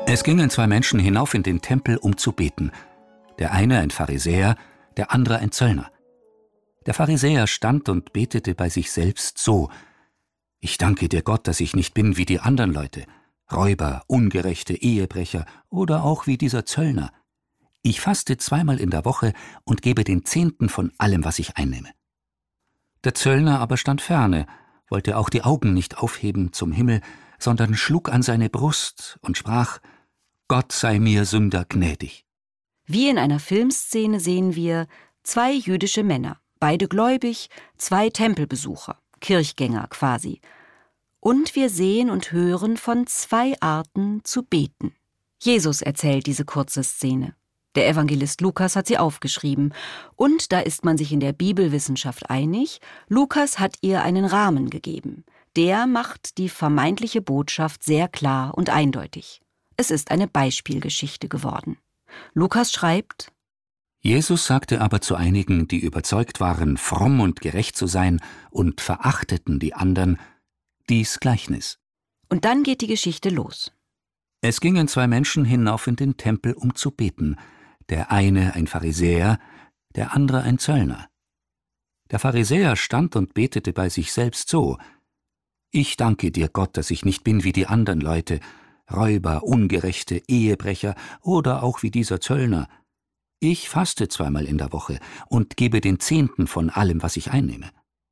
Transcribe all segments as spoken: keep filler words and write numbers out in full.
Es gingen zwei Menschen hinauf in den Tempel, um zu beten. Der eine ein Pharisäer, der andere ein Zöllner. Der Pharisäer stand und betete bei sich selbst so: Ich danke dir, Gott, dass ich nicht bin wie die anderen Leute, Räuber, ungerechte Ehebrecher oder auch wie dieser Zöllner. Ich faste zweimal in der Woche und gebe den Zehnten von allem, was ich einnehme. Der Zöllner aber stand ferne, wollte auch die Augen nicht aufheben zum Himmel, sondern schlug an seine Brust und sprach: Gott sei mir Sünder gnädig. Wie in einer Filmszene sehen wir zwei jüdische Männer, beide gläubig, zwei Tempelbesucher, Kirchgänger quasi. Und wir sehen und hören von zwei Arten zu beten. Jesus erzählt diese kurze Szene. Der Evangelist Lukas hat sie aufgeschrieben. Und da ist man sich in der Bibelwissenschaft einig, Lukas hat ihr einen Rahmen gegeben. Der macht die vermeintliche Botschaft sehr klar und eindeutig. Es ist eine Beispielgeschichte geworden. Lukas schreibt: Jesus sagte aber zu einigen, die überzeugt waren, fromm und gerecht zu sein und verachteten die anderen, dies Gleichnis. Und dann geht die Geschichte los. Es gingen zwei Menschen hinauf in den Tempel, um zu beten. Der eine ein Pharisäer, der andere ein Zöllner. Der Pharisäer stand und betete bei sich selbst so: Ich danke dir, Gott, dass ich nicht bin wie die anderen Leute, Räuber, ungerechte Ehebrecher oder auch wie dieser Zöllner. Ich faste zweimal in der Woche und gebe den Zehnten von allem, was ich einnehme.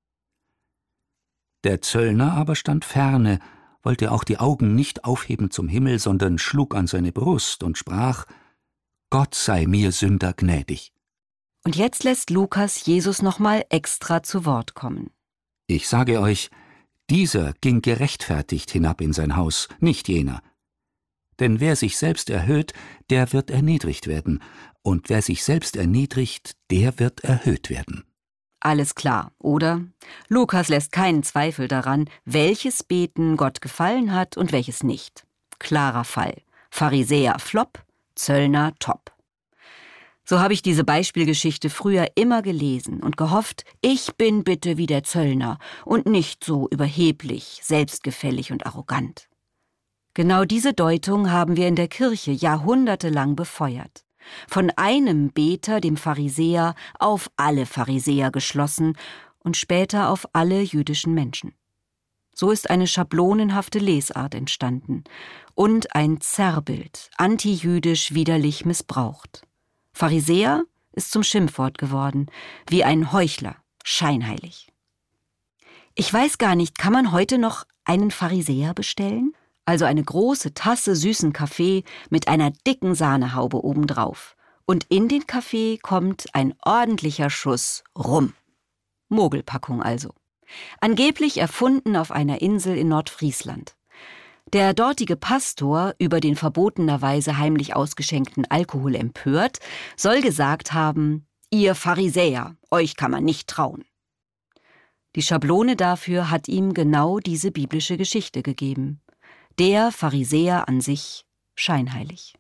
Der Zöllner aber stand ferne, wollte auch die Augen nicht aufheben zum Himmel, sondern schlug an seine Brust und sprach: Gott sei mir Sünder gnädig. Und jetzt lässt Lukas Jesus nochmal extra zu Wort kommen. Ich sage euch, dieser ging gerechtfertigt hinab in sein Haus, nicht jener. Denn wer sich selbst erhöht, der wird erniedrigt werden, und wer sich selbst erniedrigt, der wird erhöht werden. Alles klar, oder? Lukas lässt keinen Zweifel daran, welches Beten Gott gefallen hat und welches nicht. Klarer Fall. Pharisäer flop, Zöllner top. So habe ich diese Beispielgeschichte früher immer gelesen und gehofft, ich bin bitte wie der Zöllner und nicht so überheblich, selbstgefällig und arrogant. Genau diese Deutung haben wir in der Kirche jahrhundertelang befeuert. Von einem Beter, dem Pharisäer, auf alle Pharisäer geschlossen und später auf alle jüdischen Menschen. So ist eine schablonenhafte Lesart entstanden und ein Zerrbild, antijüdisch widerlich missbraucht. Pharisäer ist zum Schimpfwort geworden, wie ein Heuchler, scheinheilig. Ich weiß gar nicht, kann man heute noch einen Pharisäer bestellen? Also eine große Tasse süßen Kaffee mit einer dicken Sahnehaube obendrauf. Und in den Kaffee kommt ein ordentlicher Schuss Rum. Mogelpackung also. Angeblich erfunden auf einer Insel in Nordfriesland. Der dortige Pastor, über den verbotenerweise heimlich ausgeschenkten Alkohol empört, soll gesagt haben: Ihr Pharisäer, euch kann man nicht trauen. Die Schablone dafür hat ihm genau diese biblische Geschichte gegeben. Der Pharisäer an sich scheinheilig.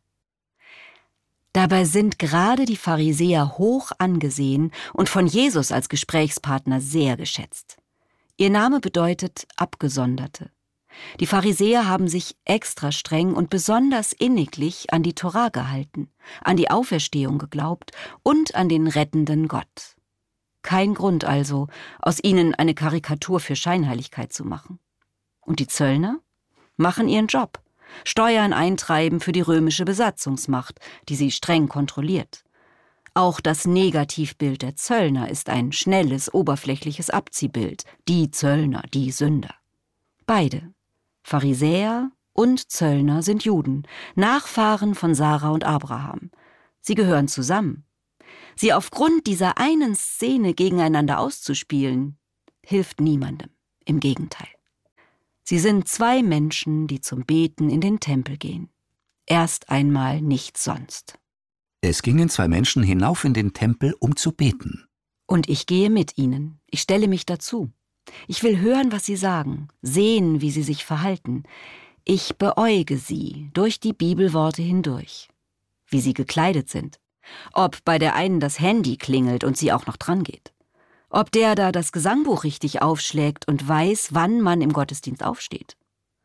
Dabei sind gerade die Pharisäer hoch angesehen und von Jesus als Gesprächspartner sehr geschätzt. Ihr Name bedeutet Abgesonderte. Die Pharisäer haben sich extra streng und besonders inniglich an die Tora gehalten, an die Auferstehung geglaubt und an den rettenden Gott. Kein Grund also, aus ihnen eine Karikatur für Scheinheiligkeit zu machen. Und die Zöllner machen ihren Job, Steuern eintreiben für die römische Besatzungsmacht, die sie streng kontrolliert. Auch das Negativbild der Zöllner ist ein schnelles, oberflächliches Abziehbild. Die Zöllner, die Sünder. Beide, Pharisäer und Zöllner, sind Juden, Nachfahren von Sarah und Abraham. Sie gehören zusammen. Sie aufgrund dieser einen Szene gegeneinander auszuspielen, hilft niemandem. Im Gegenteil. Sie sind zwei Menschen, die zum Beten in den Tempel gehen. Erst einmal nichts sonst. Es gingen zwei Menschen hinauf in den Tempel, um zu beten. Und ich gehe mit ihnen. Ich stelle mich dazu. Ich will hören, was sie sagen, sehen, wie sie sich verhalten. Ich beäuge sie durch die Bibelworte hindurch. Wie sie gekleidet sind. Ob bei der einen das Handy klingelt und sie auch noch dran geht. Ob der da das Gesangbuch richtig aufschlägt und weiß, wann man im Gottesdienst aufsteht.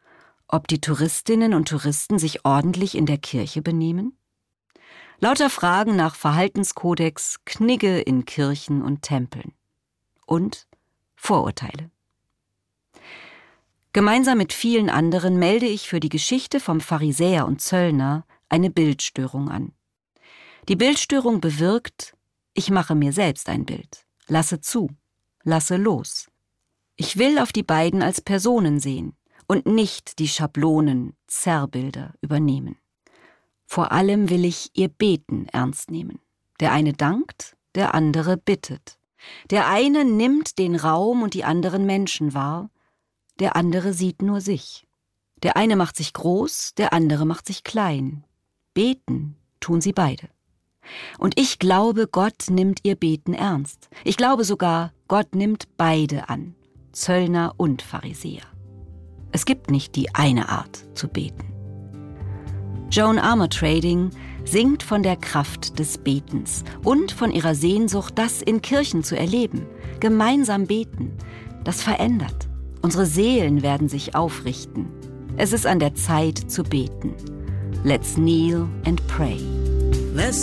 Ob die Touristinnen und Touristen sich ordentlich in der Kirche benehmen? Lauter Fragen nach Verhaltenskodex, Knigge in Kirchen und Tempeln. Und Vorurteile. Gemeinsam mit vielen anderen melde ich für die Geschichte vom Pharisäer und Zöllner eine Bildstörung an. Die Bildstörung bewirkt, ich mache mir selbst ein Bild, lasse zu, lasse los. Ich will auf die beiden als Personen sehen und nicht die Schablonen, Zerrbilder übernehmen. Vor allem will ich ihr Beten ernst nehmen. Der eine dankt, der andere bittet. Der eine nimmt den Raum und die anderen Menschen wahr, der andere sieht nur sich. Der eine macht sich groß, der andere macht sich klein. Beten tun sie beide. Und ich glaube, Gott nimmt ihr Beten ernst. Ich glaube sogar, Gott nimmt beide an, Zöllner und Pharisäer. Es gibt nicht die eine Art zu beten. Joan Armatrading singt von der Kraft des Betens und von ihrer Sehnsucht, das in Kirchen zu erleben. Gemeinsam beten, das verändert. Unsere Seelen werden sich aufrichten. Es ist an der Zeit zu beten. Let's kneel and pray. Let's